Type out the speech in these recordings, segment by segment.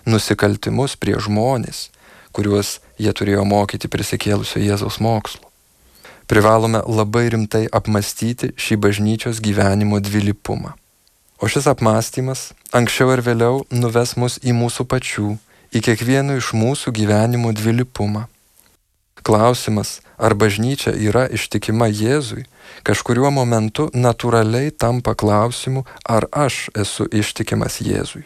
nusikaltimus prieš žmonės, kuriuos jie turėjo mokyti prisikėlusio Jėzaus mokslo. Privalome labai rimtai apmastyti šį bažnyčios gyvenimo dvilypumą. O šis apmąstymas anksčiau ar vėliau nuves mus į mūsų pačių, į kiekvieno iš mūsų gyvenimo dvilypumą. Klausimas, ar bažnyčia yra ištikima Jėzui, kažkuriuo momentu natūraliai tampa klausimu, ar aš esu ištikimas Jėzui.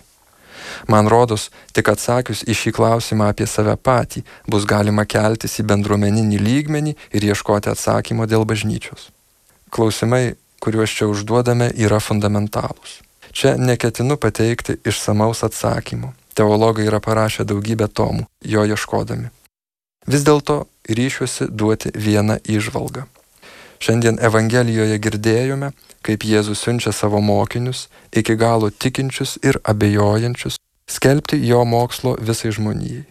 Man rodos, tik atsakius į šį klausimą apie save patį, bus galima keltis į bendruomeninį lygmenį ir ieškoti atsakymo dėl bažnyčios. Klausimai, kuriuos čia užduodame, yra fundamentalūs. Čia neketinu pateikti išsamaus atsakymo. Teologai yra parašę daugybę tomų, jo ieškodami. Vis dėlto ryšiuosi duoti vieną įžvalgą. Šiandien Evangelijoje girdėjome, kaip Jėzus siunčia savo mokinius, iki galo tikinčius ir abejojančius, skelbti jo mokslo visai žmonijai.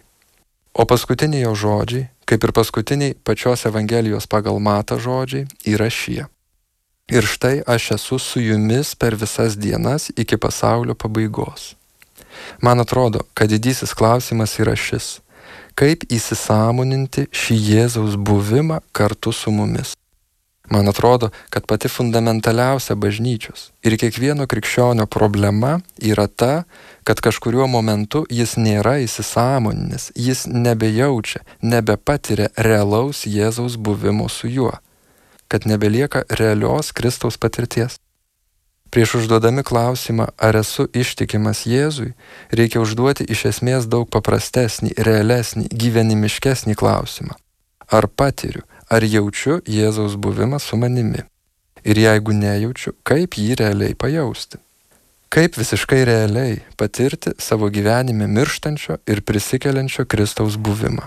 O paskutiniai jo žodžiai, kaip ir paskutiniai pačios Evangelijos pagal Matą žodžiai, yra šie. Ir štai aš esu su jumis per visas dienas iki pasaulio pabaigos. Man atrodo, kad didysis klausimas yra šis: kaip įsisąmoninti šį Jėzaus buvimą kartu su mumis. Man atrodo, kad pati fundamentaliausia bažnyčios ir kiekvieno krikščionio problema yra ta, kad kažkuriuo momentu jis nėra įsisąmoninęs, jis nebejaučia, nebepatiria realaus Jėzaus buvimo su juo, kad nebelieka realios Kristaus patirties. Prieš užduodami klausimą, ar esu ištikimas Jėzui, reikia užduoti iš esmės daug paprastesnį, realesnį, gyvenimiškesnį klausimą. Ar patiriu, ar jaučiu Jėzaus buvimą su manimi? Ir jeigu nejaučiu, kaip jį realiai pajausti? Kaip visiškai realiai patirti savo gyvenime mirštančio ir prisikeliančio Kristaus buvimą?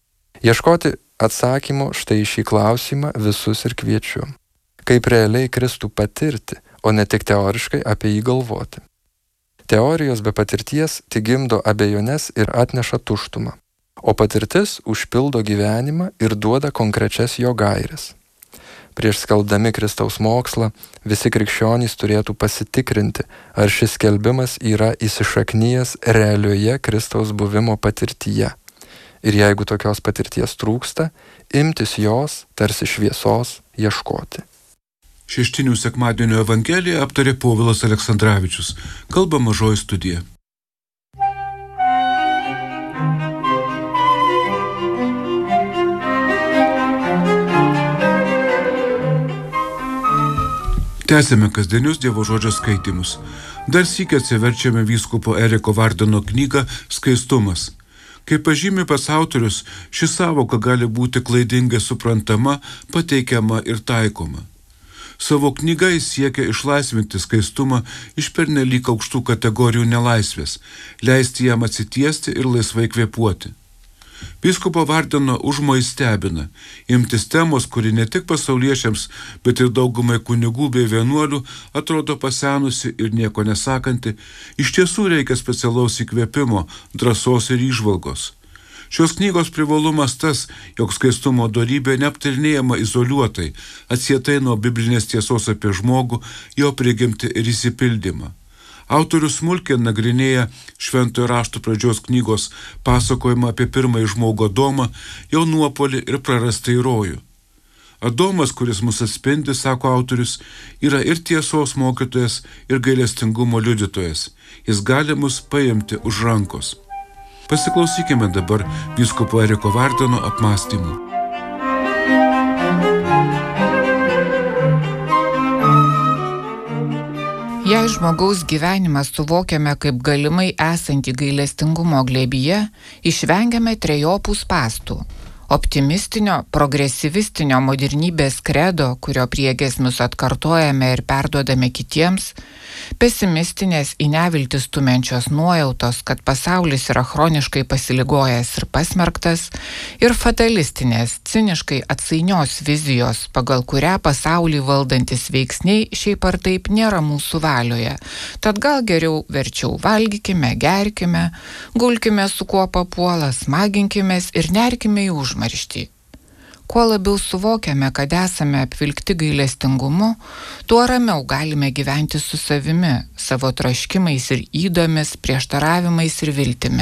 Ieškoti atsakymo štai šį klausimą visus ir kviečiu. Kaip realiai Kristų patirti, o ne tik teoriškai apie jį galvoti. Teorijos be patirties tik gimdo abejones ir atneša tuštumą, o patirtis užpildo gyvenimą ir duoda konkrečias jo gaires. Prieš skelbdami Kristaus mokslą, visi krikščionys turėtų pasitikrinti, ar šis skelbimas yra įsišaknyjęs realioje Kristaus buvimo patirtyje. Ir jeigu tokios patirties trūksta, imtis jos, tarsi šviesos, ieškoti. Šeštinių sekmadienio Evangeliją aptarė Povilas Aleksandravičius. Kalba Mažoji studija. Tęsėme kasdienius Dievo žodžio skaitymus. Dar sykį atsiverčiame vyskupo Eriko Vardeno knygą Skaistumas. Kaip pažymi pats autorius, ši sąvoka gali būti klaidingai suprantama, pateikiama ir taikoma. Savo knyga jis siekia išlaisvinti skaistumą iš pernelyg aukštų kategorijų nelaisvės, leisti jam atsitiesti ir laisvai kvėpuoti. Vyskupo Vardeno užmojai stebina, imtis temos, kuri ne tik pasauliečiams, bet ir daugumai kunigų bei vienuolių atrodo pasenusi ir nieko nesakanti, iš tiesų reikia specialaus įkvėpimo, drąsos ir įžvalgos. Šios knygos privalumas tas, jog skaistumo dorybė neaptarinėjama izoliuotai, atsietai nuo biblinės tiesos apie žmogų, jo prigimtį ir įsipildymą. Autorius smulkiai nagrinėja Šventojo rašto pradžios knygos pasakojimą apie pirmąjį žmogų Adomą, jo nuopolį ir prarastą į rojų. Adomas, kuris mus atspindi, sako autorius, yra ir tiesos mokytojas, ir gailestingumo liudytojas. Jis gali mus paimti už rankos. Pasiklausykime dabar vyskupo Eriko Vardeno apmąstymų. Jei žmogaus gyvenimą suvokiame kaip galimai esantį gailestingumo glėbyje, išvengiame trejopų spąstų. Optimistinio, progresyvistinio modernybės kredo, kurio priegiesmius atkartojame ir perduodame kitiems, pesimistinės į neviltį stumiančios nuojautos, kad pasaulis yra chroniškai pasiligojęs ir pasmerktas, ir fatalistinės, ciniškai atsainios vizijos, pagal kurią pasaulį valdantis veiksniai šiaip ar taip nėra mūsų valioje. Tad gal geriau verčiau valgykime, gerkime, gulkime su kuo papuola, smaginkimės ir nerkime į užmarštį. Kuo labiau suvokiame, kad esame apvilkti gailestingumu, tuo ramiau galime gyventi su savimi, savo troškimais ir ydomis, prieštaravimais ir viltimi.